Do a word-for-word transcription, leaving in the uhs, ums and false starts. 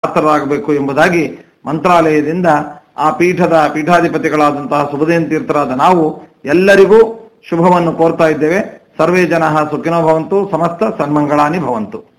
ಪಾತ್ರರಾಗಬೇಕು ಎಂಬುದಾಗಿ ಮಂತ್ರಾಲಯದಿಂದ ಆ ಪೀಠದ ಪೀಠಾಧಿಪತಿಗಳಾದಂತಹ ಸುಬುಧೇನ್ ತೀರ್ಥರಾದ ನಾವು ಎಲ್ಲರಿಗೂ ಶುಭವನ್ನು ಕೋರ್ತಾ ಇದ್ದೇವೆ. ಸರ್ವೇ ಜನ ಸುಖಿನೋ ಭವಂತು, ಸಮಸ್ತ ಸನ್ಮಂಗಳಾನಿ ಭವಂತು.